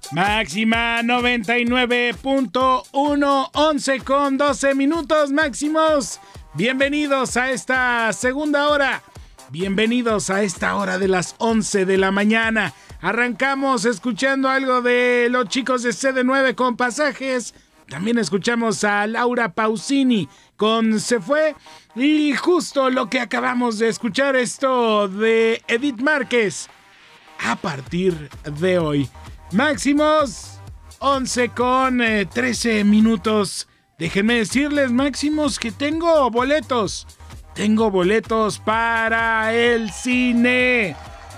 Máxima 99.1, 11 con 12 minutos máximos. Bienvenidos a esta segunda hora. Bienvenidos a esta hora de las 11 de la mañana. Arrancamos escuchando algo de los chicos de CD9 con Pasajes. También escuchamos a Laura Pausini con Se Fue. Y justo lo que acabamos de escuchar, esto de Edith Márquez. A partir de hoy. Máximos, 11 con 13 minutos. Déjenme decirles, Máximos, que tengo boletos. Tengo boletos para el cine.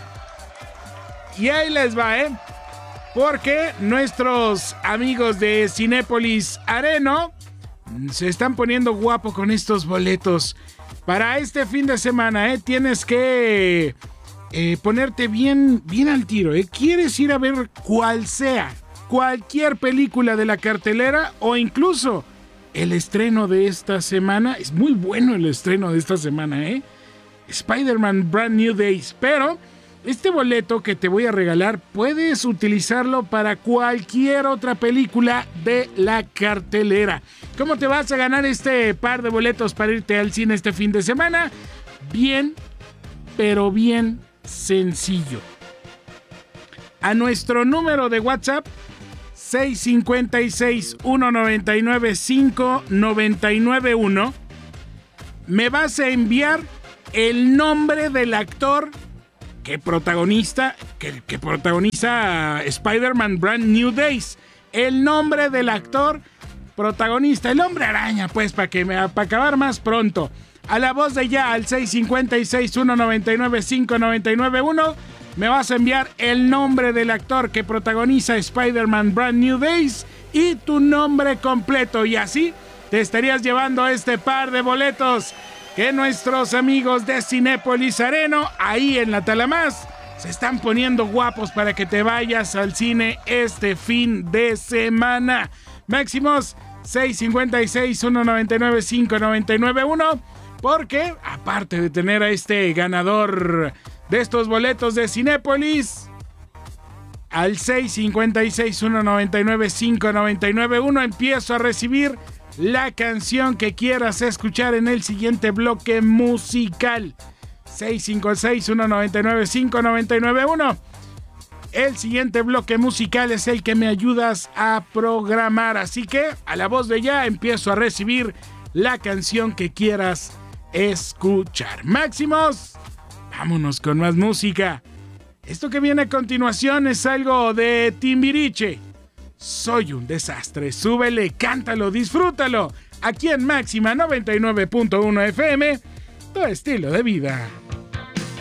Y ahí les va, porque nuestros amigos de Cinépolis Areno se están poniendo guapo con estos boletos. Para este fin de semana, tienes que ponerte bien al tiro. ¿Quieres ir a ver cualquier película de la cartelera o incluso el estreno de esta semana? Es muy bueno el estreno de esta semana, Spider-Man Brand New Days. Pero este boleto que te voy a regalar puedes utilizarlo para cualquier otra película de la cartelera. ¿Cómo te vas a ganar este par de boletos para irte al cine este fin de semana? Bien, pero bien sencillo. A nuestro número de WhatsApp 656-199-5991 me vas a enviar el nombre del actor que protagoniza Spider-Man Brand New Days. El nombre del actor protagonista, el Hombre Araña, pues, para acabar más pronto. A la voz de ya, al 656-199-5991, me vas a enviar el nombre del actor que protagoniza Spider-Man Brand New Days y tu nombre completo. Y así te estarías llevando este par de boletos que nuestros amigos de Cinépolis Areno, ahí en la Talamás, se están poniendo guapos para que te vayas al cine este fin de semana. Máximos 656-199-5991. Porque, aparte de tener a este ganador de estos boletos de Cinépolis, al 656-199-5991 empiezo a recibir la canción que quieras escuchar en el siguiente bloque musical. 656-199-5991. El siguiente bloque musical es el que me ayudas a programar. Así que, a la voz de ya, empiezo a recibir la canción que quieras escuchar. Máximos, vámonos con más música. Esto que viene a continuación es algo de Timbiriche. Soy un desastre. Súbele, cántalo, disfrútalo. Aquí en Máxima 99.1 FM, tu estilo de vida.